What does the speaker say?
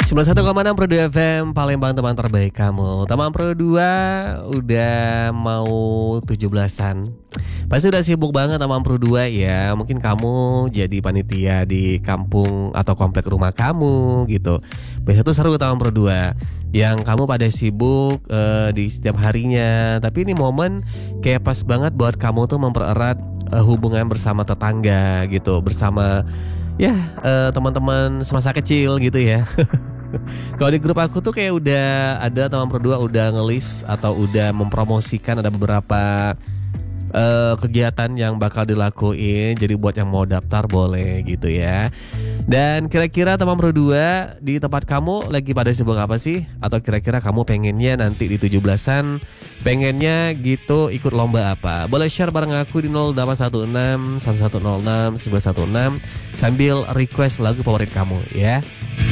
91,6 Pro 2 FM Palembang, teman terbaik kamu. Teman Pro 2 udah mau 17-an. Pasti udah sibuk banget teman Pro 2 ya. Mungkin kamu jadi panitia di kampung atau komplek rumah kamu gitu. Biasa tuh seru teman Pro 2 yang kamu pada sibuk di setiap harinya. Tapi ini momen kayak pas banget buat kamu tuh mempererat hubungan bersama tetangga gitu, bersama ya teman-teman semasa kecil gitu ya. Kalau di grup aku tuh kayak udah ada teman berdua udah ngelis atau udah mempromosikan ada beberapa kegiatan yang bakal dilakuin. Jadi buat yang mau daftar boleh gitu ya. Dan kira-kira teman berdua di tempat kamu lagi pada sibuk apa sih? Atau kira-kira kamu pengennya nanti di 17-an pengennya gitu ikut lomba apa? Boleh share bareng aku di 0816 1106 916 sambil request lagu favorit kamu ya.